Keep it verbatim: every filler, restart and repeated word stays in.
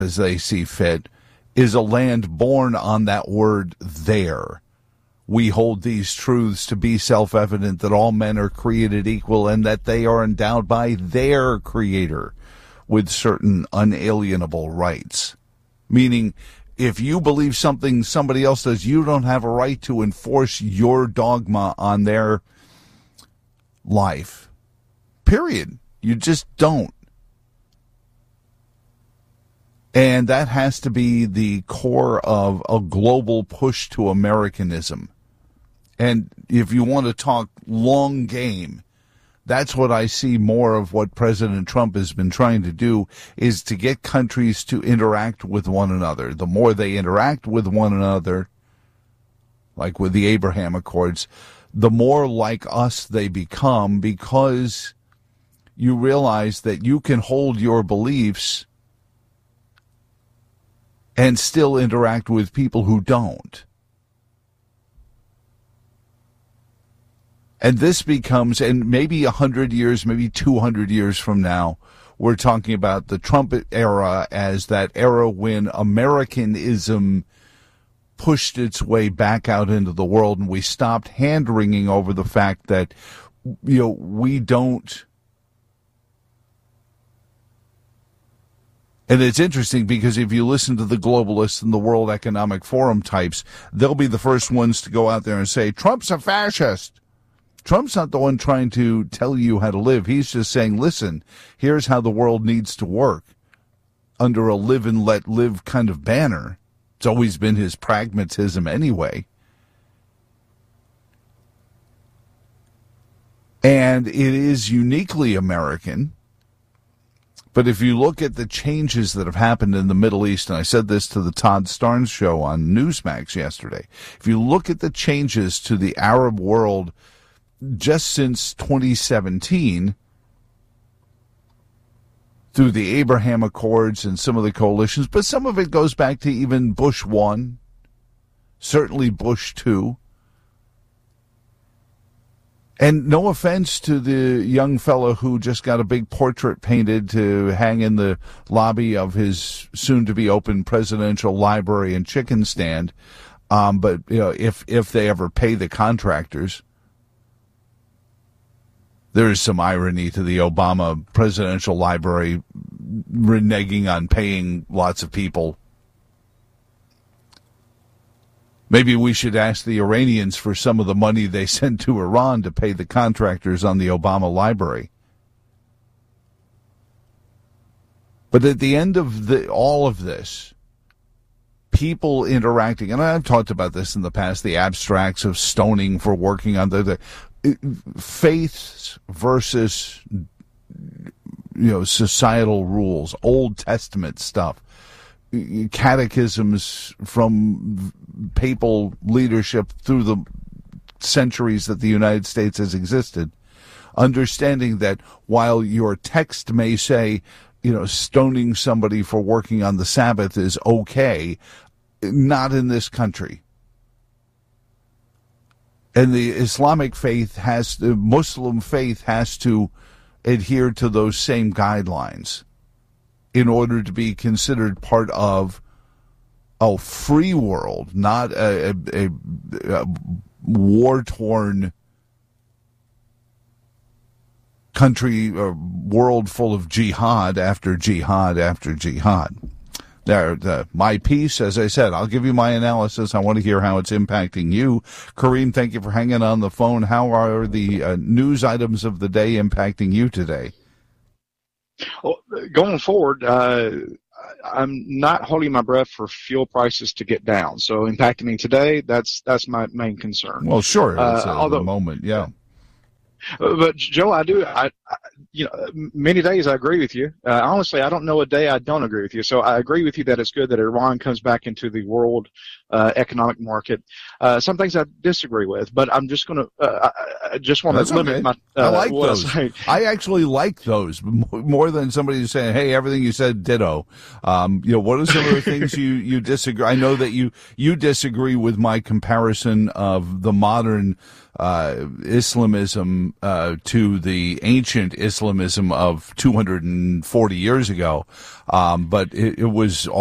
as they see fit, is a land born on that word there. We hold these truths to be self-evident, that all men are created equal and that they are endowed by their Creator with certain unalienable rights. Meaning, if you believe something somebody else does, you don't have a right to enforce your dogma on their life. Period. You just don't. And that has to be the core of a global push to Americanism. And if you want to talk long game, that's what I see more of what President Trump has been trying to do, is to get countries to interact with one another. The more they interact with one another, like with the Abraham Accords, the more like us they become, because you realize that you can hold your beliefs and still interact with people who don't. And this becomes, and maybe one hundred years, maybe two hundred years from now, we're talking about the Trump era as that era when Americanism pushed its way back out into the world, and we stopped hand-wringing over the fact that, you know, we don't. And it's interesting because if you listen to the globalists and the World Economic Forum types, they'll be the first ones to go out there and say, Trump's a fascist. Trump's not the one trying to tell you how to live. He's just saying, listen, here's how the world needs to work under a live and let live kind of banner. It's always been his pragmatism anyway. And it is uniquely American. But if you look at the changes that have happened in the Middle East, and I said this to the Todd Starnes show on Newsmax yesterday, if you look at the changes to the Arab world just since twenty seventeen, through the Abraham Accords and some of the coalitions, but some of it goes back to even Bush one, certainly Bush two. And no offense to the young fellow who just got a big portrait painted to hang in the lobby of his soon-to-be-open presidential library and chicken stand, um, but you know, if if they ever pay the contractors. There is some irony to the Obama presidential library reneging on paying lots of people. Maybe we should ask the Iranians for some of the money they send to Iran to pay the contractors on the Obama library. But at the end of the, all of this, people interacting, and I've talked about this in the past, the abstracts of stoning for working on the, the faiths versus, you know, societal rules, Old Testament stuff, catechisms from papal leadership through the centuries that the United States has existed, understanding that while your text may say, you know, stoning somebody for working on the Sabbath is okay, not in this country. And the Islamic faith has, the Muslim faith has to adhere to those same guidelines in order to be considered part of a free world, not a, a, a, a war-torn country or world full of jihad after jihad after jihad. There, the, my piece, as I said, I'll give you my analysis. I want to hear how it's impacting you. Kareem, thank you for hanging on the phone. How are the uh, news items of the day impacting you today? Well, going forward, uh, I'm not holding my breath for fuel prices to get down. So impacting me today, that's that's my main concern. Well, sure, it's uh, uh, although, the moment, yeah. But Joe, I do. I, I, you know, many days I agree with you. Uh, honestly, I don't know a day I don't agree with you. So I agree with you that it's good that Iran comes back into the world uh, economic market. Uh, some things I disagree with, but I'm just going to. Uh, I, I just want to limit okay. my. Uh, I like what those. I, I actually like those more than somebody who's saying, "Hey, everything you said, ditto." Um, you know, what are some of the things you you disagree? I know that you you disagree with my comparison of the modern uh, Islamism um, uh, to the ancient Islamism of two hundred forty years ago, um, but it, it was